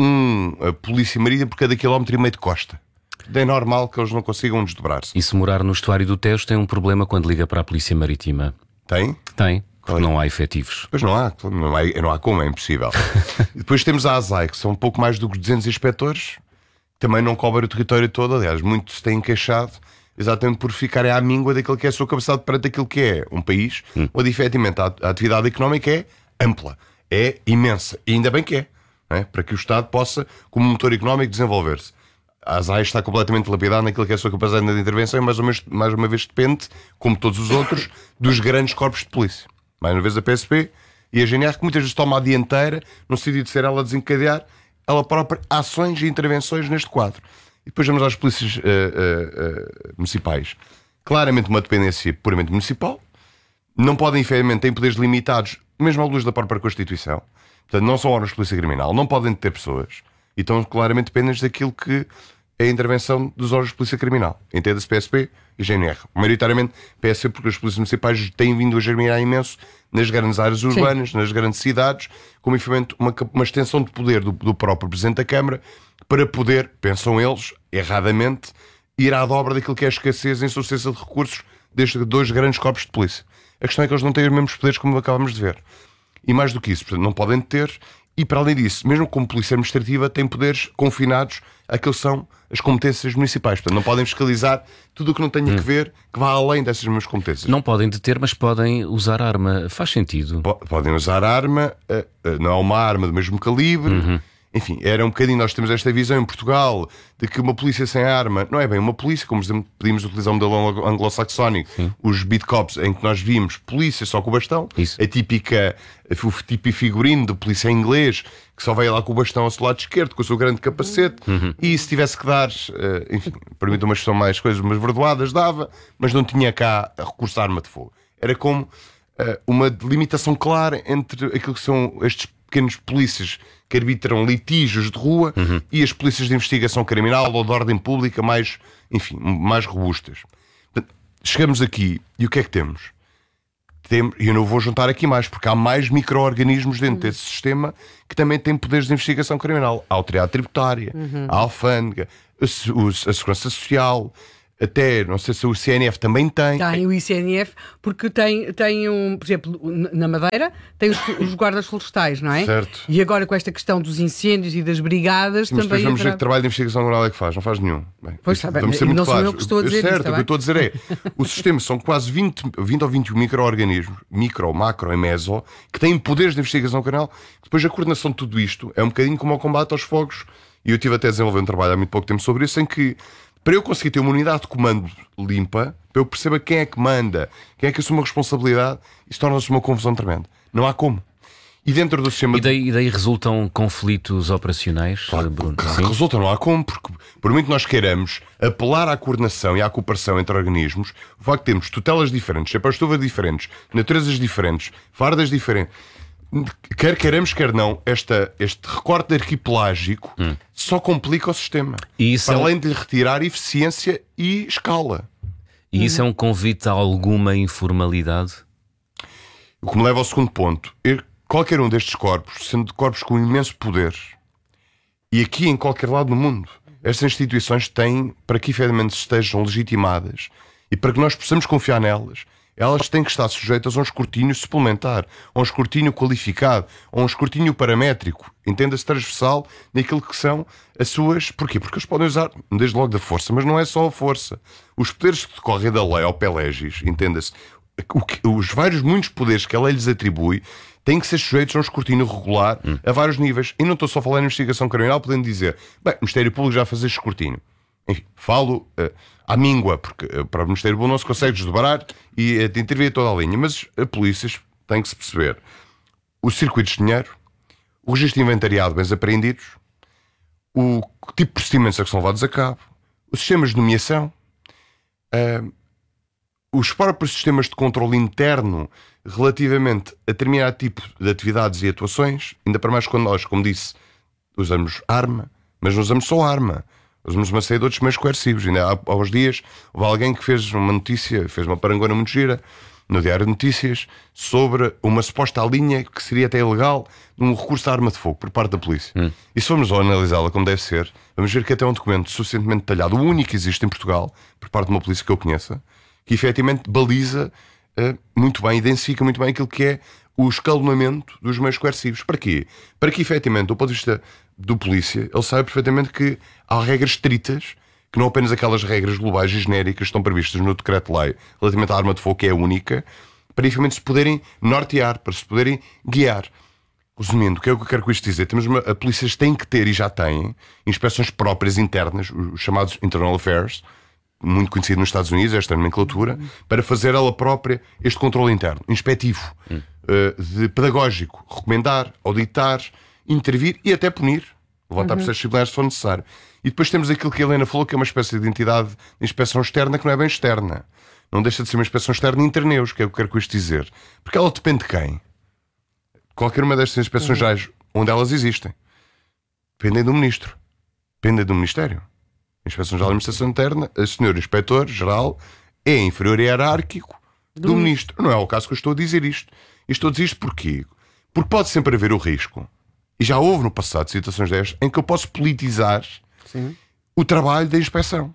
um a Polícia Marítima por cada quilómetro e meio de costa. É normal que eles não consigam desdobrar-se. E se morar no estuário do Tejo tem um problema quando liga para a Polícia Marítima? Tem? Tem, porque claro. Não há efetivos. Pois não há, não há, não há como, é impossível. Depois temos a A S A I, que são um pouco mais do que duzentos inspectores, que também não cobrem o território todo, aliás, muitos se têm queixado exatamente por ficarem à míngua daquilo que é a sua capacidade perante aquilo que é um país, hum. onde efetivamente a atividade económica é ampla, é imensa, e ainda bem que é, não é? Para que o Estado possa, como motor económico, desenvolver-se. A A S A I está completamente lapidada naquilo que é a sua capacidade de intervenção e mais uma, vez, mais uma vez depende, como todos os outros, dos grandes corpos de polícia. Mais uma vez a P S P e a G N R, que muitas vezes toma a dianteira no sentido de ser ela a desencadear ela própria ações e intervenções neste quadro. E depois vamos às polícias uh, uh, uh, municipais. Claramente uma dependência puramente municipal. Não podem, efetivamente, têm poderes limitados mesmo à luz da própria Constituição. Portanto, não são órgãos de polícia criminal, não podem deter pessoas e estão claramente dependentes daquilo que é a intervenção dos órgãos de polícia criminal. Entenda-se P S P e G N R. Maioritariamente P S P, porque as polícias municipais têm vindo a germinar imenso nas grandes áreas urbanas, Sim. nas grandes cidades, como efetivamente uma, uma extensão de poder do, do próprio Presidente da Câmara para poder, pensam eles, erradamente, ir à dobra daquilo que é a escassez e insuficiência de recursos destes dois grandes corpos de polícia. A questão é que eles não têm os mesmos poderes como acabamos de ver. E mais do que isso, portanto, não podem ter, e para além disso, mesmo como polícia administrativa, têm poderes confinados àquilo que são as competências municipais. Portanto, não podem fiscalizar tudo o que não tenha hum. que ver, que vá além dessas mesmas competências. Não podem deter, mas podem usar arma. Faz sentido. P- podem usar arma, uh, uh, não é uma arma do mesmo calibre. Uhum. Enfim, era um bocadinho, nós temos esta visão em Portugal de que uma polícia sem arma não é bem uma polícia, como podíamos utilizar um modelo anglo-saxónico, Sim. os beat cops, em que nós vimos polícia só com o bastão, Isso. a típica, o típico figurino de polícia inglês, que só vai lá com o bastão ao seu lado esquerdo, com o seu grande capacete, uhum. e se tivesse que dar, enfim, permite uma expressão mais coisas, umas verdoadas, dava, mas não tinha cá recurso à arma de fogo. Era como uh, uma delimitação clara entre aquilo que são estes pequenos polícias que arbitram litígios de rua uhum. e as polícias de investigação criminal ou de ordem pública mais, enfim, mais robustas. Portanto, chegamos aqui e o que é que temos? Tem, e eu não vou juntar aqui mais, porque há mais micro-organismos dentro uhum. desse sistema que também têm poderes de investigação criminal. A autoridade tributária, uhum. a alfândega, a, a segurança social, até, não sei se o C N F também tem. Tem o I C N F, porque tem, tem um, por exemplo, na Madeira, tem os, os guardas florestais, não é? Certo. E agora com esta questão dos incêndios e das brigadas, Sim, mas também... Mas vamos haverá... ver que trabalho de investigação criminal é que faz, não faz nenhum. Bem, pois está bem, vamos ser não muito sou claros. eu que estou a dizer certo, isso, o que eu estou a dizer é, o sistema são quase vinte, vinte ou vinte micro-organismos, micro, macro e meso, que têm poderes de investigação criminal. Depois a coordenação de tudo isto é um bocadinho como o combate aos fogos, e eu tive até a desenvolver um trabalho há muito pouco tempo sobre isso, em que para eu conseguir ter uma unidade de comando limpa, para eu perceber quem é que manda, quem é que assume a responsabilidade, isso torna-se uma confusão tremenda. Não há como. E dentro do sistema... E daí, e daí resultam conflitos operacionais, claro, Bruno? Claro, resultam, não há como, porque por muito que nós queiramos apelar à coordenação e à cooperação entre organismos, o facto de termos tutelas diferentes, chapéus-tuvas diferentes, naturezas diferentes, fardas diferentes... Quer queiramos, quer não, esta, este recorte arquipelágico hum. só complica o sistema. E isso para é um... além de lhe retirar eficiência e escala. E isso hum. é um convite a alguma informalidade? O que me leva ao segundo ponto. Qualquer um destes corpos, sendo corpos com imenso poder, e aqui em qualquer lado do mundo, estas instituições têm, para que efetivamente estejam legitimadas e para que nós possamos confiar nelas, elas têm que estar sujeitas a um escrutínio suplementar, a um escrutínio qualificado, a um escrutínio paramétrico, entenda-se transversal, naquilo que são as suas... Porquê? Porque eles podem usar, desde logo, da força, mas não é só a força. Os poderes que decorrem da lei ao pé legis, entenda-se, os vários, muitos poderes que a lei lhes atribui, têm que ser sujeitos a um escrutínio regular hum. a vários níveis. E não estou só a falar em investigação criminal, podendo dizer, bem, o Ministério Público já faz este escrutínio. Enfim, falo uh, à míngua, porque uh, para o Ministério Público não se consegue desdobrar e uh, intervir toda a linha. Mas a polícia tem que se perceber os circuitos de dinheiro, o registro inventariado de bens apreendidos, o tipo de procedimentos a que são levados a cabo, os sistemas de nomeação, uh, os próprios sistemas de controle interno relativamente a determinado tipo de atividades e atuações, ainda para mais quando nós, como disse, usamos arma, mas não usamos só arma. Usamos uma série de outros meios coercivos. Ainda há, há uns dias houve alguém que fez uma notícia, fez uma parangona muito gira no Diário de Notícias sobre uma suposta linha que seria até ilegal de um recurso à arma de fogo por parte da polícia. Hum. E se formos analisá-la como deve ser, vamos ver que até um documento suficientemente detalhado, o único que existe em Portugal, por parte de uma polícia que eu conheça, que efetivamente baliza uh, muito bem, identifica muito bem aquilo que é o escalonamento dos meios coercivos. Para quê? Para que efetivamente, do ponto de vista do polícia, ele sabe perfeitamente que há regras estritas, que não apenas aquelas regras globais e genéricas que estão previstas no decreto-lei relativamente à arma de fogo, que é a única, para efetivamente se poderem nortear, para se poderem guiar. Resumindo, o que é o que eu quero com isto dizer? Temos uma, a polícia tem que ter, e já têm, inspeções próprias internas, os chamados Internal Affairs, muito conhecido nos Estados Unidos, esta nomenclatura, para fazer ela própria este controle interno, inspectivo, hum. uh, de pedagógico, recomendar, auditar, intervir e até punir, levantar uhum. processos disciplinares se for necessário. E depois temos aquilo que a Helena falou, que é uma espécie de entidade de inspeção externa que não é bem externa. Não deixa de ser uma inspeção externa interneus, que é o que eu quero com isto dizer. Porque ela depende de quem? qualquer uma destas inspeções Uhum. gerais, onde elas existem, dependem do Ministro, dependem do Ministério. A Inspeção-Geral da Administração Interna, a senhor Inspetor-Geral é inferior hierárquico do, do Ministro. Não é o caso que eu estou a dizer isto. E estou a dizer isto porquê? Porque pode sempre haver o risco, e já houve no passado situações destas, em que eu posso politizar Sim. o trabalho da inspeção.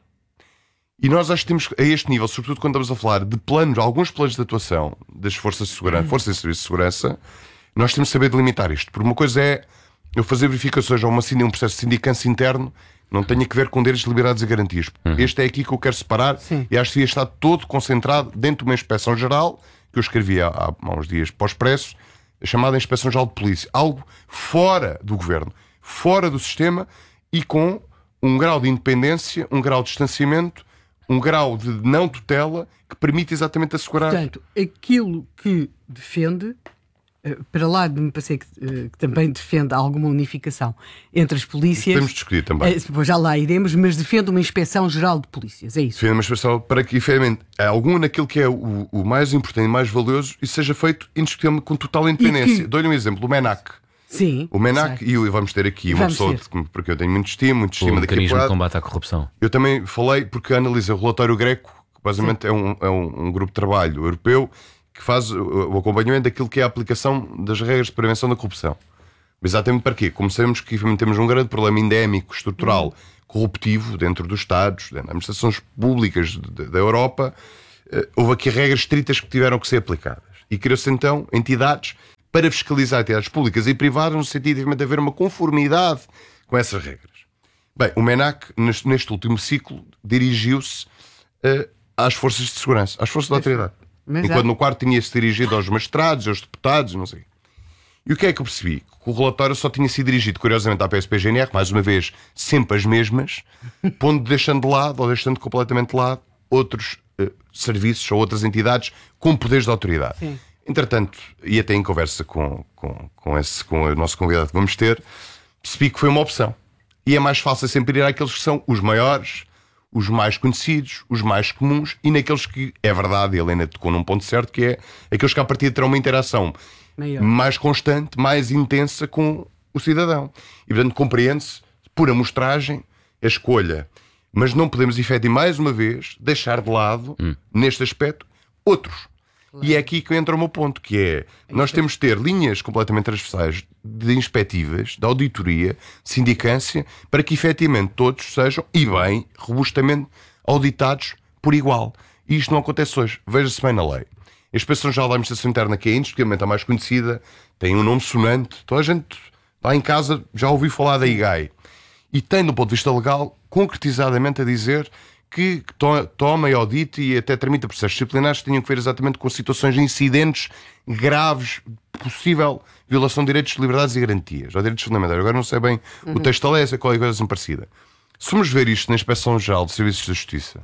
E nós acho que temos a este nível, sobretudo quando estamos a falar de planos, alguns planos de atuação das forças de segurança, forças de serviço de segurança, nós temos de saber delimitar isto. Porque uma coisa é eu fazer verificações a uma, um processo de sindicância interno, não tenha que ver com direitos, liberdades e garantias. Uhum. Este é aqui que eu quero separar. Sim. E acho que devia estar todo concentrado dentro de uma inspeção geral, que eu escrevi há, há uns dias para o Expresso, chamada Inspeção Geral de Polícia. Algo fora do governo, fora do sistema e com um grau de independência, um grau de distanciamento, um grau de não tutela que permite exatamente assegurar... Portanto, aquilo que defende, para lá de me parecer que, que também defende alguma unificação entre as polícias... Podemos discutir também. Depois já lá iremos, mas defende uma inspeção geral de polícias, é isso? Defende uma inspeção para que, efetivamente, algum naquilo que é o, o mais importante e mais valioso e seja feito indiscutivelmente com total independência. Que... Dou-lhe um exemplo, o MENAC. Sim. O MENAC, e vamos ter aqui uma vamos pessoa, ter. porque eu tenho muito estima, muito estima o daqui a mecanismo pouco. de combate à corrupção. Eu também falei, porque analisa o relatório Greco, que basicamente é, um, é um, um grupo de trabalho europeu que faz o, o acompanhamento daquilo que é a aplicação das regras de prevenção da corrupção. Exatamente para quê? Como sabemos que temos um grande problema endémico, estrutural, uhum. corruptivo dentro dos Estados, dentro das administrações públicas de, da Europa, houve aqui regras estritas que tiveram que ser aplicadas. E criou-se então entidades para fiscalizar entidades públicas e privadas, no sentido de haver uma conformidade com essas regras. Bem, o MENAC, neste, neste último ciclo, dirigiu-se uh, às forças de segurança, às forças da autoridade. Mas enquanto é. no quarto tinha-se dirigido aos magistrados, aos deputados, não sei. E o que é que eu percebi? Que o relatório só tinha sido dirigido, curiosamente, à P S P G N R, mais uma vez, sempre as mesmas, pondo, deixando de lado, ou deixando completamente de lado, outros uh, serviços ou outras entidades com poderes de autoridade. Sim. Entretanto, e até em conversa com, com, com, esse, com o nosso convidado que vamos ter, percebi que foi uma opção. E é mais fácil sempre ir àqueles que são os maiores, os mais conhecidos, os mais comuns e naqueles que, é verdade, a Helena tocou num ponto certo, que é aqueles que à partida terão uma interação maior, mais constante, mais intensa com o cidadão. E, portanto, compreende-se, por amostragem, a escolha. Mas não podemos, efetivamente, mais uma vez, deixar de lado, hum. neste aspecto, outros. Claro. E é aqui que entra o meu ponto, que é, nós temos de ter linhas completamente transversais de inspectivas, de auditoria, de sindicância, para que efetivamente todos sejam, e bem, robustamente auditados por igual. E isto não acontece hoje. Veja-se bem na lei. A Inspeção Geral da Administração Interna, que é indiscutivelmente a mais conhecida, tem um nome sonante. Toda a gente lá em casa já ouviu falar da I G A I. E tem, do ponto de vista legal, concretizadamente a dizer que toma e audite e até tramita processos disciplinares que tenham que ver exatamente com situações de incidentes graves, possível violação de direitos, liberdades e garantias, ou direitos fundamentais. Agora não sei bem uhum. o texto da lei, é qualquer coisa assim parecida. Se formos ver isto na Inspeção Geral de Serviços da Justiça,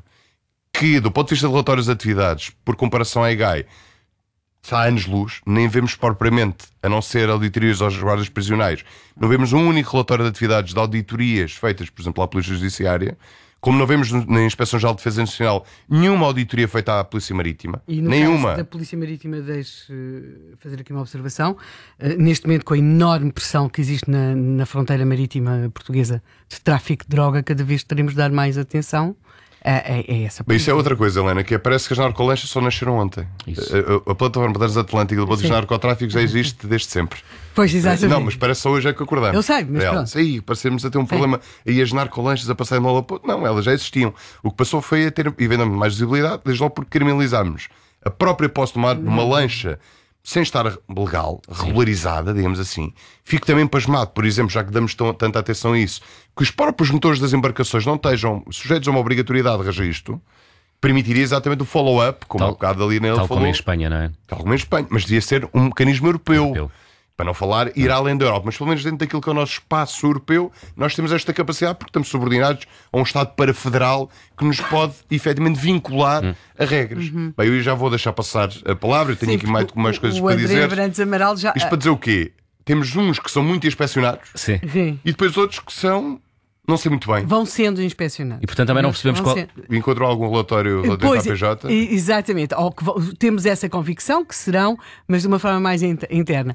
que do ponto de vista de relatórios de atividades, por comparação à I G A I, está a anos-luz, nem vemos propriamente, a não ser auditorias aos guardas prisionais, não vemos um único relatório de atividades de auditorias feitas, por exemplo, à Polícia Judiciária, como não vemos na Inspeção Geral de Defesa Nacional nenhuma auditoria feita à Polícia Marítima. E no nenhuma. caso da Polícia Marítima, deixe fazer aqui uma observação. Uh, neste momento, com a enorme pressão que existe na, na fronteira marítima portuguesa de tráfico de droga, cada vez teremos de dar mais atenção É, é, é essa. Bem, isso é outra coisa, Helena, que é, parece que as narcolanchas só nasceram ontem. A, a, a plataforma Transatlântica do narcotráfico já existe desde sempre. Pois, exatamente. Não, mas parece só hoje é que acordamos. Eu sei, mas pronto. Aí, parecemos a ter um Sim. problema. Aí as narcolanchas a passarem lá. Não, elas já existiam. O que passou foi a ter, e vendo mais visibilidade, desde logo porque criminalizámos a própria posse de uma, numa lancha sem estar legal, regularizada, digamos assim. Fico também pasmado, por exemplo, já que damos tão, tanta atenção a isso, que os próprios motores das embarcações não estejam sujeitos a uma obrigatoriedade de registro, permitiria exatamente o follow-up, como tal, um bocado ali nele tal falou. Como em Espanha, não é? Tal como em Espanha, mas devia ser um mecanismo europeu. europeu. Para não falar, ir além da Europa, mas pelo menos dentro daquilo que é o nosso espaço europeu, nós temos esta capacidade porque estamos subordinados a um Estado parafederal que nos pode, efetivamente, vincular hum. a regras. Uhum. Bem, eu já vou deixar passar a palavra, eu tenho Sim, aqui mais, mais coisas o para André dizer. Brandes Amaral já... Isto para dizer o quê? Temos uns que são muito inspecionados Sim. Sim. e depois outros que são... Não sei muito bem. Vão sendo inspecionados. E portanto também não percebemos qual... Sendo... Encontrou algum relatório da P P J? Exatamente. Ou que temos essa convicção que serão, mas de uma forma mais interna.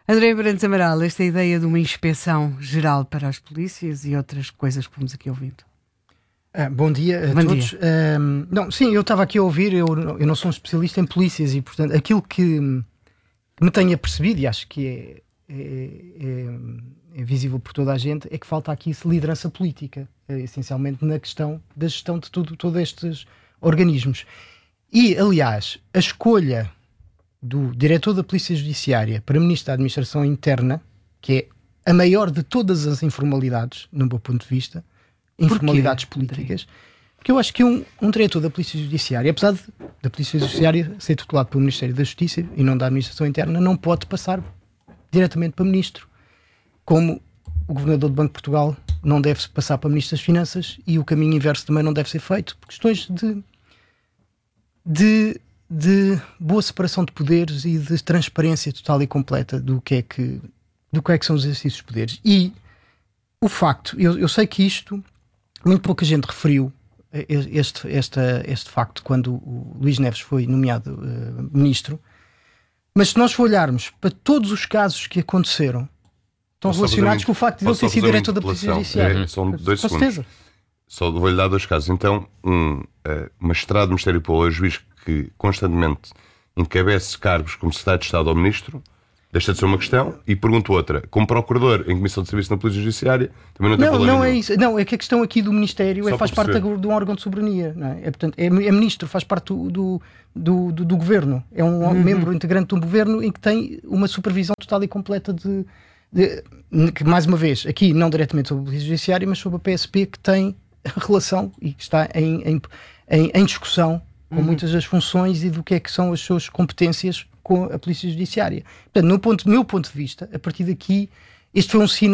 André Brandes Amaral, esta ideia de uma inspeção geral para as polícias e outras coisas que fomos aqui ouvindo. Ah, bom dia a bom todos. Dia. Ah, não, sim, eu estava aqui a ouvir, eu, eu não sou um especialista em polícias e, portanto, aquilo que me tenho apercebido, e acho que é, é, é, é visível por toda a gente, é que falta aqui liderança política, é, essencialmente na questão da gestão de tudo, todos estes organismos. E, aliás, a escolha do diretor da Polícia Judiciária para Ministro da Administração Interna, que é a maior de todas as informalidades, no meu ponto de vista, informalidades políticas, porque eu acho que um, um diretor da Polícia Judiciária, apesar de, da Polícia Judiciária ser tutelado pelo Ministério da Justiça e não da Administração Interna, não pode passar diretamente para Ministro, como o Governador do Banco de Portugal não deve passar para Ministro das Finanças e o caminho inverso também não deve ser feito, por questões de de de boa separação de poderes e de transparência total e completa do que é que, do que, é que são os exercícios de poderes. E o facto, eu, eu sei que isto, muito pouca gente referiu este, esta, este facto quando o Luís Neves foi nomeado uh, ministro, mas se nós olharmos para todos os casos que aconteceram, estão posso relacionados com o facto de ele ter sido diretor da Polícia Judiciária. É, são dois com segundos. certeza. Só vou-lhe dar dois casos. Então, um uh, magistrado do Ministério Público, juiz que constantemente encabeça cargos como secretário de Estado ou ministro, deixa de ser uma questão, e pergunto outra. Como procurador em comissão de serviço na Polícia Judiciária, também não tem não, problema não nenhum. é isso. Não, é que a questão aqui do Ministério é, faz parte de um órgão de soberania. Não é? É, portanto, é, é ministro, faz parte do, do, do, do, do governo. É um uhum. membro integrante de um governo em que tem uma supervisão total e completa de, de, que, mais uma vez, aqui não diretamente sobre a Polícia Judiciária, mas sobre a P S P, que tem a relação e que está em, em, em, em discussão com uhum. muitas das funções e do que é que são as suas competências com a Polícia Judiciária. Portanto, no ponto, do meu ponto de vista, a partir daqui, este foi um sinal